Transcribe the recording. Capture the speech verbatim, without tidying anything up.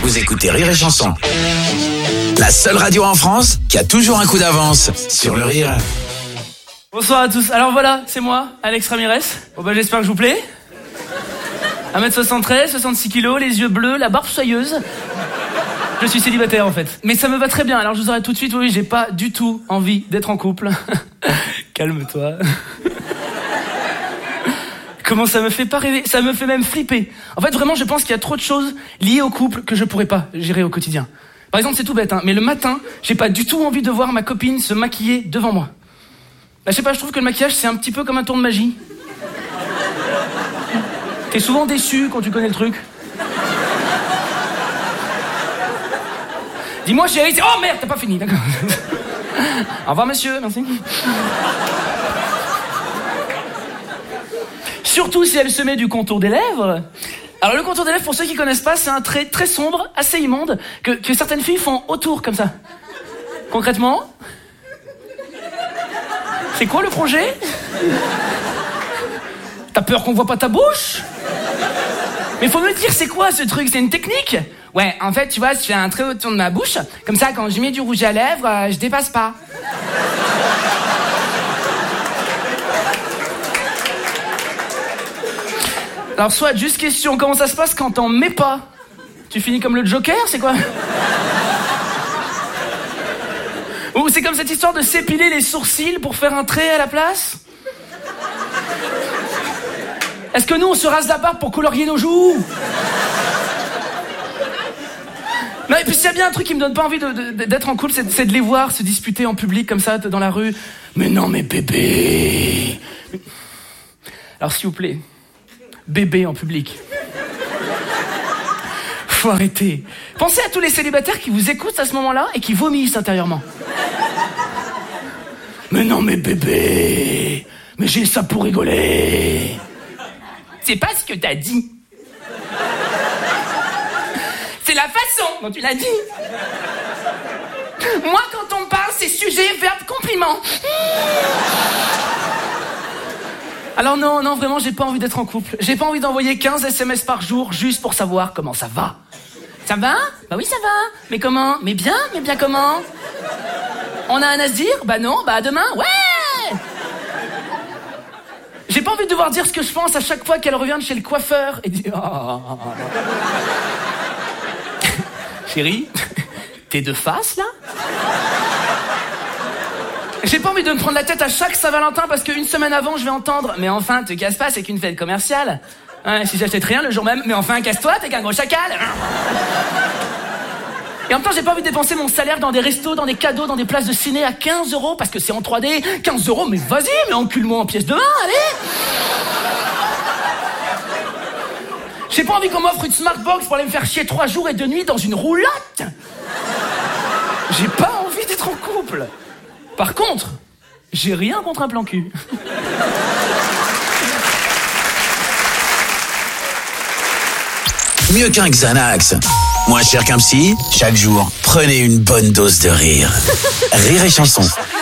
Vous écoutez Rire et Chanson. La seule radio en France qui a toujours un coup d'avance sur le rire. Bonsoir à tous. Alors voilà, c'est moi, Alex Ramirez. Bon bah j'espère que je vous plais. un mètre soixante-treize, soixante-six kilos, les yeux bleus, la barbe soyeuse. Je suis célibataire en fait. Mais ça me va très bien, alors je vous arrête tout de suite. Oui, j'ai pas du tout envie d'être en couple. Calme-toi. Comment ça me fait pas rêver? Ça me fait même flipper. En fait, vraiment, je pense qu'il y a trop de choses liées au couple que je pourrais pas gérer au quotidien. Par exemple, c'est tout bête, hein, mais le matin, j'ai pas du tout envie de voir ma copine se maquiller devant moi. Bah, je sais pas, je trouve que le maquillage, c'est un petit peu comme un tour de magie. T'es souvent déçu quand tu connais le truc. Dis-moi, chérie, c'est... Oh merde, t'as pas fini, d'accord. Au revoir, monsieur, merci. Surtout si elle se met du contour des lèvres. Alors le contour des lèvres, pour ceux qui connaissent pas, c'est un trait très sombre, assez immonde, que, que certaines filles font autour, comme ça. Concrètement, c'est quoi le projet? T'as peur qu'on voit pas ta bouche? Mais faut me dire, c'est quoi ce truc? C'est une technique? Ouais, en fait, tu vois, je fais un trait autour de ma bouche, comme ça, quand je mets du rouge à lèvres, euh, je dépasse pas. Alors soit, juste question, comment ça se passe quand t'en mets pas? Tu finis comme le Joker, c'est quoi? Ou c'est comme cette histoire de s'épiler les sourcils pour faire un trait à la place? Est-ce que nous, on se rase la barbe pour colorier nos joues? Non, et puis s'il y a bien un truc qui me donne pas envie de, de, d'être en couple, c'est, c'est de les voir se disputer en public comme ça, dans la rue. Mais non, mais bébé... Alors s'il vous plaît... Bébé en public. Faut arrêter. Pensez à tous les célibataires qui vous écoutent à ce moment-là et qui vomissent intérieurement. Mais non, mais bébé, mais j'ai ça pour rigoler. C'est pas ce que t'as dit. C'est la façon dont tu l'as dit. Moi, quand on me parle, c'est sujet, verbe, compliment. Alors non, non, vraiment, j'ai pas envie d'être en couple. J'ai pas envie d'envoyer quinze S M S par jour juste pour savoir comment ça va. Ça va? Bah oui, ça va. Mais comment? Mais bien, mais bien comment? On a un à se dire? Bah non, bah à demain, ouais! J'ai pas envie de devoir dire ce que je pense à chaque fois qu'elle revient de chez le coiffeur et dire... Oh. Chérie, t'es de face, là? J'ai pas envie de me prendre la tête à chaque Saint-Valentin parce qu'une semaine avant, je vais entendre « Mais enfin, te casse pas, c'est qu'une fête commerciale. Ouais, si j'achète rien le jour même, mais enfin, casse-toi, t'es qu'un gros chacal. » Et en même temps, j'ai pas envie de dépenser mon salaire dans des restos, dans des cadeaux, dans des places de ciné à quinze euros parce que c'est en trois D. quinze euros, mais vas-y, mais encule-moi en pièces de vin, allez. J'ai pas envie qu'on m'offre une Smartbox pour aller me faire chier trois jours et deux nuits dans une roulotte. J'ai pas envie d'être en couple. Par contre, j'ai rien contre un plan cul. Mieux qu'un Xanax. Moins cher qu'un psy, chaque jour, prenez une bonne dose de rire. Rire et Chanson.